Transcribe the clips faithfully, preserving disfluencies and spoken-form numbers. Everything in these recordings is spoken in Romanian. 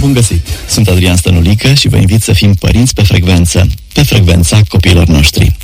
Bun găsit! Sunt Adrian Stănulică și vă invit să fim părinți pe frecvență, pe frecvența copiilor noștri.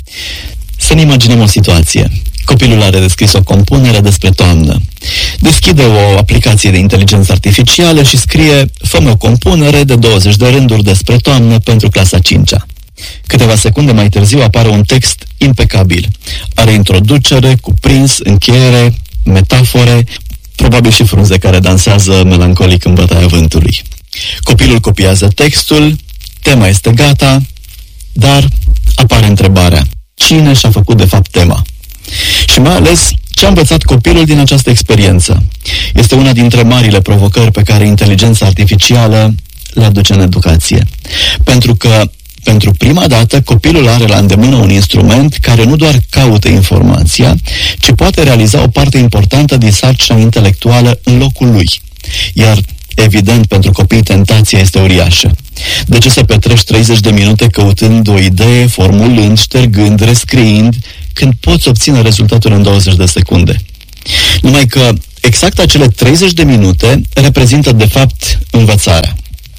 Să ne imaginăm o situație. Copilul are descris o compunere despre toamnă. Deschide o aplicație de inteligență artificială și scrie: fă-mi o compunere de douăzeci de rânduri despre toamnă pentru clasa a cincea. Câteva secunde mai târziu apare un text impecabil. Are introducere, cuprins, încheiere, metafore, probabil și frunze care dansează melancolic în bătaia vântului. Copilul copiază textul, tema este gata, dar apare întrebarea: cine și-a făcut de fapt tema? Și mai ales, ce a învățat copilul din această experiență? Este una dintre marile provocări pe care inteligența artificială le aduce în educație. Pentru că, pentru prima dată, copilul are la îndemână un instrument care nu doar caută informația, ci poate realiza o parte importantă din sarcina intelectuală în locul lui. Iar, evident, pentru copii tentația este uriașă. De ce să petrești treizeci de minute căutând o idee, formulând, ștergând, rescriind, când poți obține rezultatul în douăzeci de secunde? Numai că exact acele treizeci de minute reprezintă, de fapt, învățarea.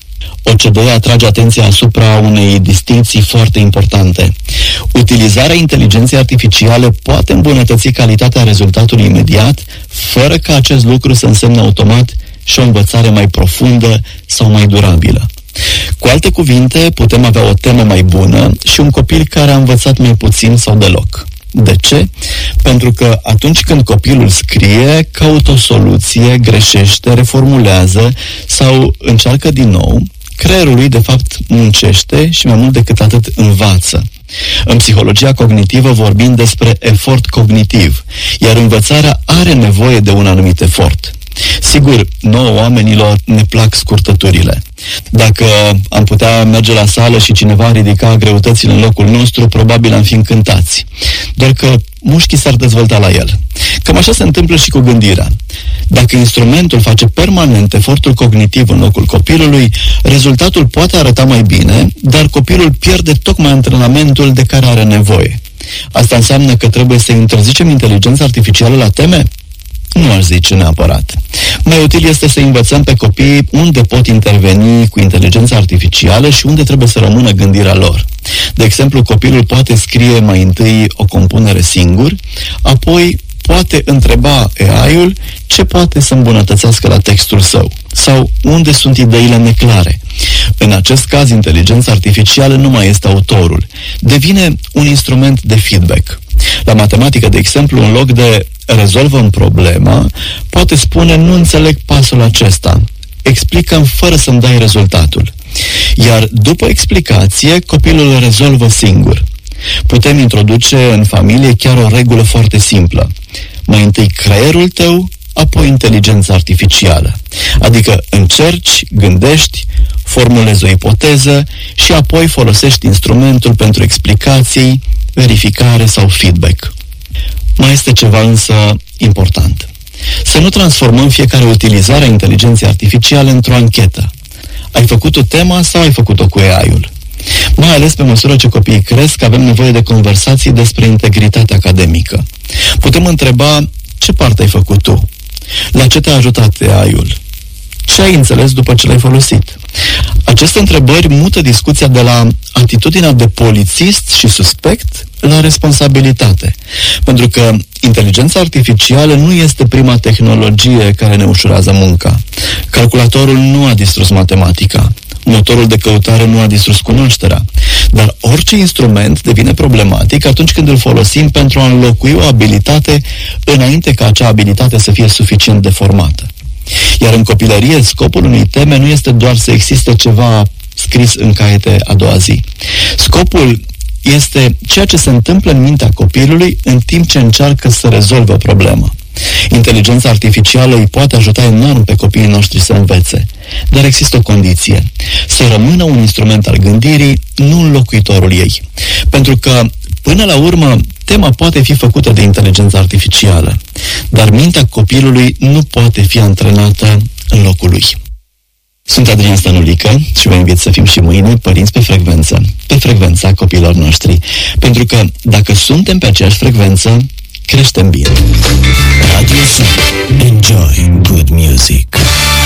O C D E atrage atenția asupra unei distincții foarte importante. Utilizarea inteligenței artificiale poate îmbunătăți calitatea rezultatului imediat, fără ca acest lucru să însemne automat și o învățare mai profundă sau mai durabilă. Cu alte cuvinte, putem avea o temă mai bună și un copil care a învățat mai puțin sau deloc. De ce? Pentru că atunci când copilul scrie, caută o soluție, greșește, reformulează sau încearcă din nou, creierul lui de fapt muncește și mai mult decât atât învață. În psihologia cognitivă vorbim despre efort cognitiv, iar învățarea are nevoie de un anumit efort. Sigur, nouă oamenilor ne plac scurtăturile. Dacă am putea merge la sală și cineva ridica greutățile în locul nostru, probabil am fi încântați. Doar că mușchii s-ar dezvolta la el. Cam așa se întâmplă și cu gândirea. Dacă instrumentul face permanent efortul cognitiv în locul copilului, rezultatul poate arăta mai bine, dar copilul pierde tocmai antrenamentul de care are nevoie. Asta înseamnă că trebuie să interzicem inteligența artificială la teme? Nu aș zice neapărat. Mai util este să învățăm pe copii unde pot interveni cu inteligența artificială și unde trebuie să rămână gândirea lor. De exemplu, copilul poate scrie mai întâi o compunere singur, apoi poate întreba A I-ul ce poate să îmbunătățească la textul său sau unde sunt ideile neclare. În acest caz, inteligența artificială nu mai este autorul, devine un instrument de feedback. La matematică, de exemplu, în loc de rezolvă-mi problema, poate spune: nu înțeleg pasul acesta, explică-mi fără să-mi dai rezultatul. Iar după explicație, copilul rezolvă singur. Putem introduce în familie chiar o regulă foarte simplă. Mai întâi creierul tău, apoi inteligența artificială. Adică încerci, gândești, formulezi o ipoteză și apoi folosești instrumentul pentru explicații, verificare sau feedback. Mai este ceva însă important. Să nu transformăm fiecare utilizare a inteligenței artificiale într-o anchetă. Ai făcut-o tema sau ai făcut-o cu A I-ul? Mai ales pe măsură ce copiii cresc, avem nevoie de conversații despre integritatea academică. Putem întreba: ce parte ai făcut tu? La ce te-a ajutat A I-ul? Ce ai înțeles după ce l-ai folosit? Aceste întrebări mută discuția de la atitudinea de polițist și suspect la responsabilitate. Pentru că inteligența artificială nu este prima tehnologie care ne ușurează munca. Calculatorul nu a distrus matematica. Motorul de căutare nu a distrus cunoașterea. Dar orice instrument devine problematic atunci când îl folosim pentru a înlocui o abilitate înainte ca acea abilitate să fie suficient de formată. Iar în copilărie, scopul unei teme nu este doar să existe ceva scris în caiete a doua zi. Scopul este ceea ce se întâmplă în mintea copilului în timp ce încearcă să rezolve o problemă. Inteligența artificială îi poate ajuta enorm pe copiii noștri să învețe, dar există o condiție: să rămână un instrument al gândirii, nu înlocuitorul ei. Pentru că, până la urmă, tema poate fi făcută de inteligența artificială, dar mintea copilului nu poate fi antrenată în locul lui. Sunt Adrian Stănulică și vă invit să fim și mâine părinți pe frecvență, pe frecvența copiilor noștri. Pentru că dacă suntem pe aceeași frecvență, creștem bine. Radio Sun. Enjoy good music.